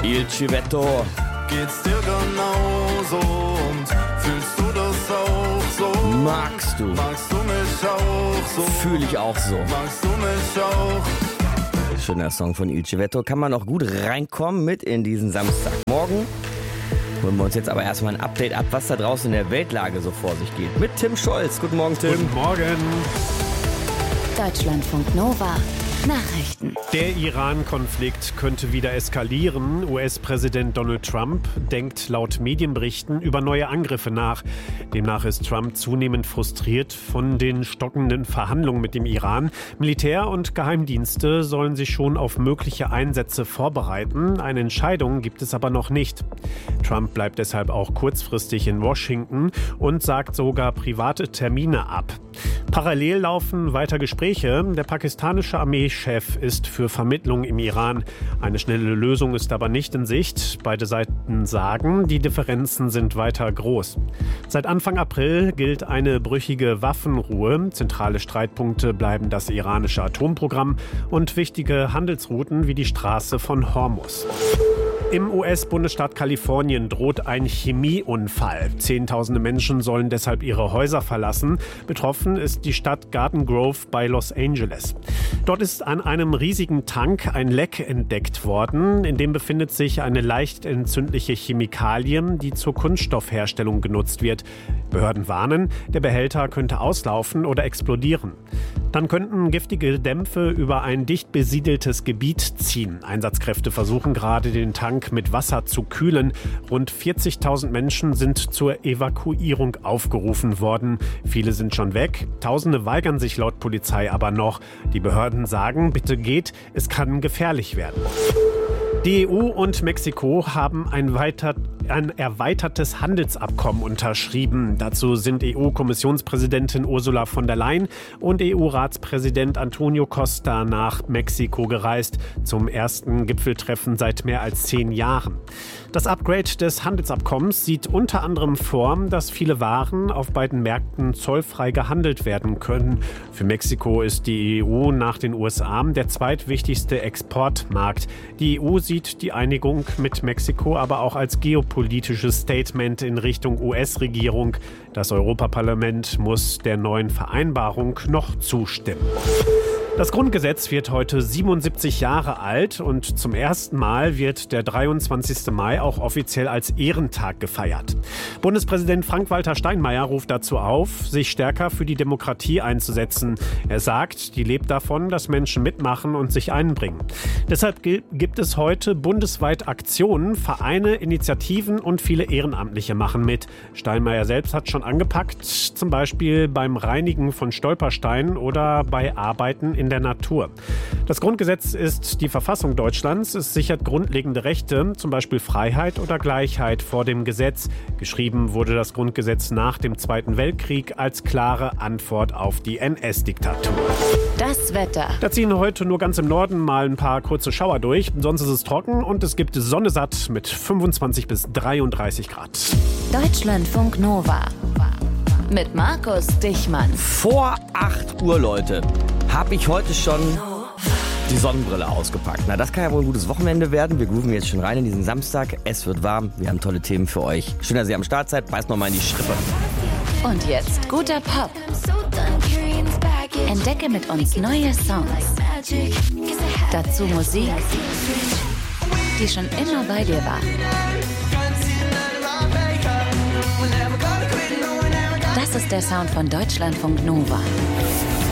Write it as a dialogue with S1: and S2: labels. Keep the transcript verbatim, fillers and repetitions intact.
S1: Il Civetto.
S2: Geht's dir genauso und fühlst du das auch so?
S1: Magst du?
S2: Magst du mich auch so?
S1: Fühl ich auch so.
S2: Magst du mich auch?
S1: Schöner Song von Il Civetto. Kann man auch gut reinkommen mit in diesen Samstagmorgen. Holen wir uns jetzt aber erstmal ein Update ab, was da draußen in der Weltlage so vor sich geht. Mit Tim Scholz. Guten Morgen, Tim.
S3: Guten Morgen.
S4: Deutschlandfunk Nova. Nachrichten.
S3: Der Iran-Konflikt könnte wieder eskalieren. U S-Präsident Donald Trump denkt laut Medienberichten über neue Angriffe nach. Demnach ist Trump zunehmend frustriert von den stockenden Verhandlungen mit dem Iran. Militär und Geheimdienste sollen sich schon auf mögliche Einsätze vorbereiten. Eine Entscheidung gibt es aber noch nicht. Trump bleibt deshalb auch kurzfristig in Washington und sagt sogar private Termine ab. Parallel laufen weiter Gespräche. Der pakistanische Armeechef ist für Vermittlung im Iran. Eine schnelle Lösung ist aber nicht in Sicht. Beide Seiten sagen, die Differenzen sind weiter groß. Seit Anfang April gilt eine brüchige Waffenruhe. Zentrale Streitpunkte bleiben das iranische Atomprogramm und wichtige Handelsrouten wie die Straße von Hormuz. Im U S-Bundesstaat Kalifornien droht ein Chemieunfall. Zehntausende Menschen sollen deshalb ihre Häuser verlassen. Betroffen ist die Stadt Garden Grove bei Los Angeles. Dort ist an einem riesigen Tank ein Leck entdeckt worden. In dem befindet sich eine leicht entzündliche Chemikalie, die zur Kunststoffherstellung genutzt wird. Behörden warnen, der Behälter könnte auslaufen oder explodieren. Dann könnten giftige Dämpfe über ein dicht besiedeltes Gebiet ziehen. Einsatzkräfte versuchen gerade, den Tank mit Wasser zu kühlen. Rund vierzigtausend Menschen sind zur Evakuierung aufgerufen worden. Viele sind schon weg. Tausende weigern sich laut Polizei aber noch. Die Behörden sagen, bitte geht, es kann gefährlich werden. Die E U und Mexiko haben ein, weiter, ein erweitertes Handelsabkommen unterschrieben. Dazu sind E U-Kommissionspräsidentin Ursula von der Leyen und E U-Ratspräsident Antonio Costa nach Mexiko gereist, zum ersten Gipfeltreffen seit mehr als zehn Jahren. Das Upgrade des Handelsabkommens sieht unter anderem vor, dass viele Waren auf beiden Märkten zollfrei gehandelt werden können. Für Mexiko ist die E U nach den U S A der zweitwichtigste Exportmarkt. Die E U sieht die Einigung mit Mexiko aber auch als geopolitisches Statement in Richtung U S-Regierung. Das Europaparlament muss der neuen Vereinbarung noch zustimmen. Das Grundgesetz wird heute siebenundsiebzig Jahre alt und zum ersten Mal wird der dreiundzwanzigster Mai auch offiziell als Ehrentag gefeiert. Bundespräsident Frank-Walter Steinmeier ruft dazu auf, sich stärker für die Demokratie einzusetzen. Er sagt, die lebt davon, dass Menschen mitmachen und sich einbringen. Deshalb gibt es heute bundesweit Aktionen, Vereine, Initiativen und viele Ehrenamtliche machen mit. Steinmeier selbst hat schon angepackt, zum Beispiel beim Reinigen von Stolpersteinen oder bei Arbeiten in in der Natur. Das Grundgesetz ist die Verfassung Deutschlands. Es sichert grundlegende Rechte, zum Beispiel Freiheit oder Gleichheit vor dem Gesetz. Geschrieben wurde das Grundgesetz nach dem Zweiten Weltkrieg als klare Antwort auf die N S-Diktatur.
S4: Das Wetter.
S3: Da ziehen heute nur ganz im Norden mal ein paar kurze Schauer durch. Sonst ist es trocken und es gibt Sonne satt mit fünfundzwanzig bis dreiunddreißig Grad.
S4: Deutschlandfunk Nova. Mit Markus Dichmann.
S1: Vor acht Uhr, Leute, habe ich heute schon die Sonnenbrille ausgepackt. Na, das kann ja wohl ein gutes Wochenende werden. Wir grooven jetzt schon rein in diesen Samstag. Es wird warm. Wir haben tolle Themen für euch. Schön, dass ihr am Start seid. Beißt noch mal in die Schrippe.
S4: Und jetzt guter Pop. Entdecke mit uns neue Songs. Dazu Musik, die schon immer bei dir war. Das ist der Sound von Deutschlandfunk Nova.